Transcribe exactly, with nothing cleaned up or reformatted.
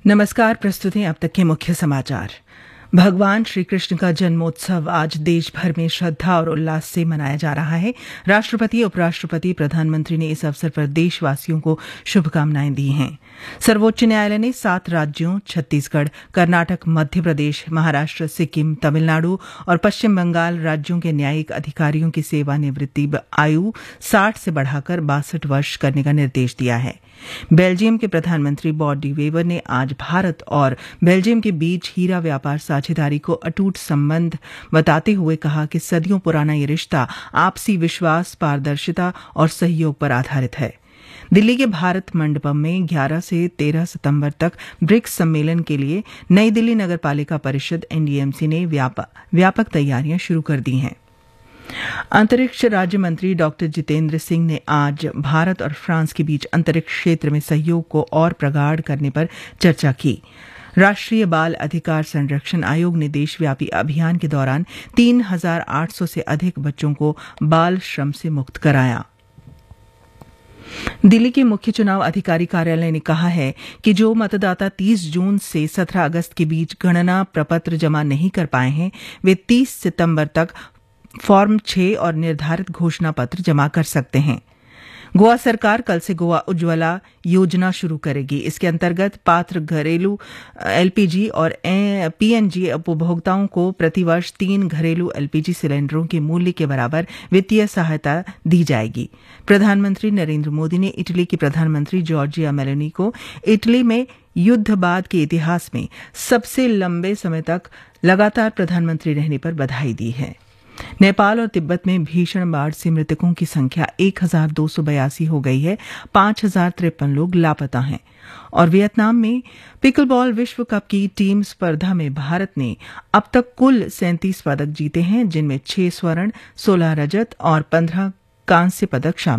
नमस्कार। प्रस्तुत हैं अब तक के मुख्य समाचार। भगवान श्री कृष्ण का जन्मोत्सव आज देश भर में श्रद्धा और उल्लास से मनाया जा रहा है। राष्ट्रपति, उपराष्ट्रपति, प्रधानमंत्री ने इस अवसर पर देशवासियों को शुभकामनाएं दी हैं। सर्वोच्च न्यायालय ने सात राज्यों छत्तीसगढ़, कर्नाटक, मध्य प्रदेश, महाराष्ट्र, सिक्किम, तमिलनाडु और पश्चिम बंगाल राज्यों के न्यायिक अधिकारियों की सेवानिवृत्ति आयु साठ से बढ़ाकर बासठ वर्ष करने का निर्देश दिया है। बेल्जियम के प्रधानमंत्री बॉब डी वेवर ने आज भारत और बेल्जियम के बीच हीरा व्यापार साझेदारी को अटूट संबंध बताते हुए कहा कि सदियों पुराना ये रिश्ता आपसी विश्वास, पारदर्शिता और सहयोग पर आधारित है। दिल्ली के भारत मंडपम में ग्यारह से तेरह सितंबर तक ब्रिक्स सम्मेलन के लिए नई दिल्ली नगरपालिका परिषद एनडीएमसी ने व्यापक तैयारियां शुरू कर दी हैं। अंतरिक्ष राज्य मंत्री डॉक्टर जितेंद्र सिंह ने आज भारत और फ्रांस के बीच अंतरिक्ष क्षेत्र में सहयोग को और प्रगाढ़ करने पर चर्चा की। राष्ट्रीय बाल अधिकार संरक्षण आयोग ने देशव्यापी अभियान के दौरान तीन हजार आठ सौ से अधिक बच्चों को बाल श्रम से मुक्त कराया। दिल्ली के मुख्य चुनाव अधिकारी कार्यालय ने कहा है कि जो मतदाता तीस जून से सत्रह अगस्त के बीच गणना प्रपत्र जमा नहीं कर पाए हैं, वे तीस सितंबर तक फॉर्म छह और निर्धारित घोषणा पत्र जमा कर सकते हैं। गोवा सरकार कल से गोवा उज्ज्वला योजना शुरू करेगी। इसके अंतर्गत पात्र घरेलू एलपीजी और पीएनजी उपभोक्ताओं को प्रतिवर्ष तीन घरेलू एलपीजी सिलेंडरों के मूल्य के बराबर वित्तीय सहायता दी जाएगी। प्रधानमंत्री नरेंद्र मोदी ने इटली की प्रधानमंत्री जॉर्जिया मेलोनी को इटली में युद्ध बाद के इतिहास में सबसे लंबे समय तक लगातार प्रधानमंत्री रहने पर बधाई दी है। नेपाल और तिब्बत में भीषण बाढ़ से मृतकों की संख्या एक हजार दो सौ बयासी हो गई है। पांच हजार तिरपन लोग लापता हैं। और वियतनाम में पिकलबॉल विश्व कप की टीम स्पर्धा में भारत ने अब तक कुल सैंतीस पदक जीते हैं, जिनमें छह स्वर्ण, सोलह रजत और पंद्रह कांस्य पदक शामिल